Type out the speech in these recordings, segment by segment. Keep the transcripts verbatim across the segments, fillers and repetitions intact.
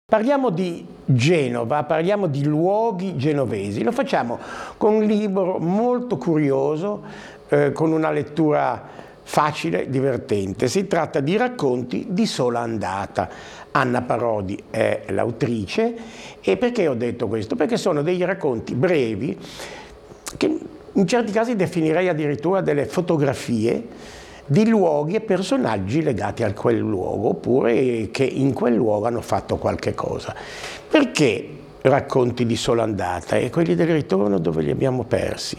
Parliamo di Genova, parliamo di luoghi genovesi, lo facciamo con un libro molto curioso, eh, con una lettura facile, divertente. Si tratta di Racconti di sola andata. Anna Parodi è l'autrice. E perché ho detto questo? Perché sono dei racconti brevi, che in certi casi definirei addirittura delle fotografie di luoghi e personaggi legati a quel luogo, oppure che in quel luogo hanno fatto qualche cosa. Perché Racconti di sola andata e quelli del ritorno dove li abbiamo persi?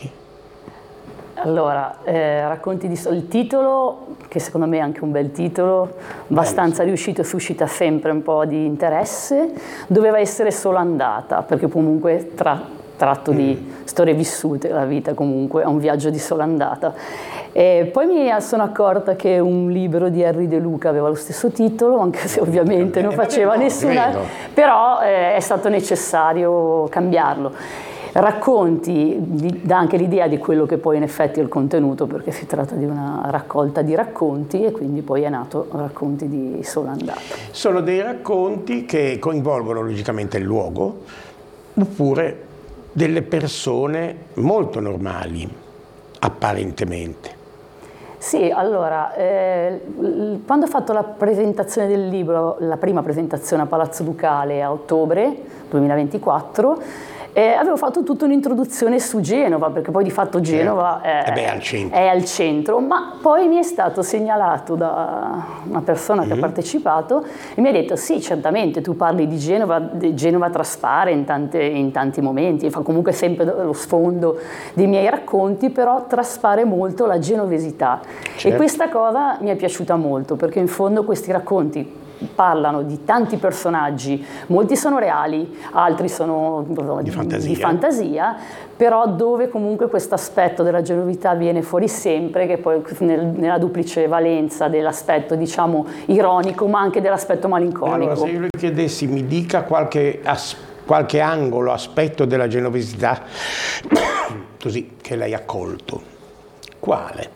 Allora, eh, Racconti di sola... il titolo, che secondo me è anche un bel titolo, abbastanza riuscito, suscita sempre un po' di interesse, doveva essere Sola andata, perché comunque tra, tratto mm. di storie vissute, la vita comunque è un viaggio di sola andata. E poi mi sono accorta che un libro di Henry De Luca aveva lo stesso titolo, anche se ovviamente non faceva nessuna, però eh, è stato necessario cambiarlo. Racconti dà anche l'idea di quello che poi in effetti è il contenuto, perché si tratta di una raccolta di racconti e quindi poi è nato Racconti di sola andata. Sono dei racconti che coinvolgono logicamente il luogo, oppure delle persone molto normali, apparentemente. Sì, allora, eh, quando ho fatto la presentazione del libro, la prima presentazione a Palazzo Ducale a ottobre duemilaventiquattro, eh, avevo fatto tutta un'introduzione su Genova, perché poi di fatto Genova è, eh beh, al centro. è al centro, ma poi mi è stato segnalato da una persona che mm. ha partecipato e mi ha detto sì, certamente tu parli di Genova, Genova traspare in, tante, in tanti momenti, fa comunque sempre lo sfondo dei miei racconti, però traspare molto la genovesità. Certo. E questa cosa mi è piaciuta molto, perché in fondo questi racconti parlano di tanti personaggi, molti sono reali, altri sono di, di, fantasia. di fantasia, però dove comunque questo aspetto della genovità viene fuori sempre, che poi nel, nella duplice valenza dell'aspetto diciamo ironico, ma anche dell'aspetto malinconico. Allora, se io le chiedessi, mi dica qualche, as, qualche angolo, aspetto della genovesità così che lei ha colto, quale?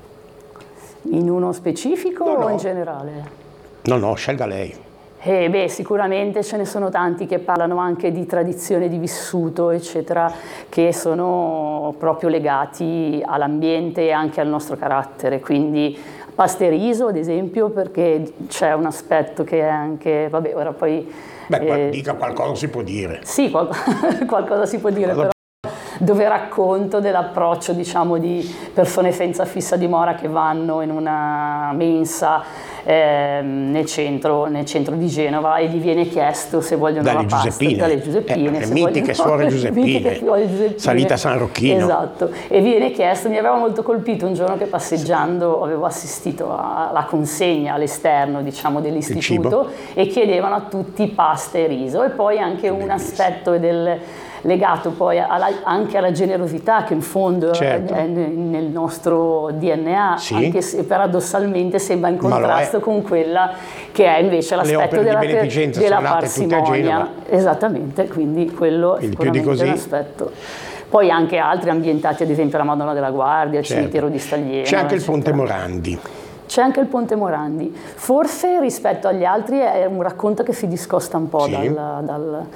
In uno specifico no, no. o in generale? No, no, scelga lei. Eh beh, sicuramente ce ne sono tanti che parlano anche di tradizione di vissuto, eccetera, che sono proprio legati all'ambiente e anche al nostro carattere. Quindi Pasteriso, ad esempio, perché c'è un aspetto che è anche, vabbè, ora poi... Beh, eh, dica qualcosa si può dire. Sì, qual qualcosa si può dire, allora, però... dove racconto dell'approccio, diciamo, di persone senza fissa dimora che vanno in una mensa eh, nel, centro, nel centro di Genova e gli viene chiesto se vogliono dalle la pasta, Giuseppine. dalle Giuseppine, eh, se mitiche suore Giuseppine, Giuseppine, salita San Rocchino. Esatto, e viene chiesto, mi aveva molto colpito un giorno che passeggiando avevo assistito alla consegna all'esterno, diciamo, dell'istituto e chiedevano a tutti pasta e riso, e poi anche un aspetto del legato poi alla, anche alla generosità, che in fondo certo. è nel nostro D N A, sì. anche se paradossalmente sembra in contrasto con quella che è invece l'aspetto della, di della parsimonia. Esattamente, quindi quello è sicuramente l'aspetto. Poi anche altri ambientati, ad esempio la Madonna della Guardia, il certo. cimitero di Staglieno. C'è anche eccetera. il Ponte Morandi. C'è anche il Ponte Morandi. Forse rispetto agli altri è un racconto che si discosta un po' sì. dal... dal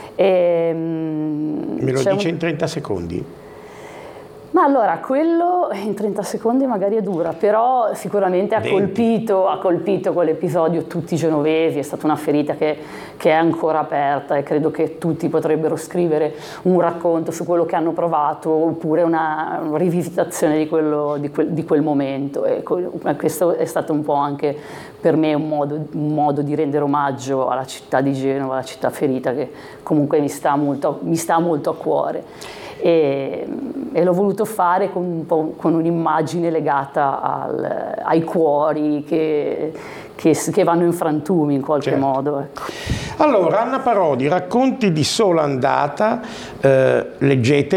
E, Me lo dice un... in trenta secondi? Ma allora, quello in trenta secondi magari è dura, però sicuramente ha colpito, ha colpito quell'episodio tutti i genovesi, è stata una ferita che, che è ancora aperta, e credo che tutti potrebbero scrivere un racconto su quello che hanno provato, oppure una rivisitazione di, quello, di, quel, di quel momento. E questo è stato un po' anche per me un modo, un modo di rendere omaggio alla città di Genova, alla città ferita, che comunque mi sta molto, mi sta molto a cuore. E, e l'ho voluto fare con, un po', con un'immagine legata al, ai cuori che, che, che vanno in frantumi in qualche certo. modo. Ecco. Allora, Anna Parodi, Racconti di sola andata, eh, leggete.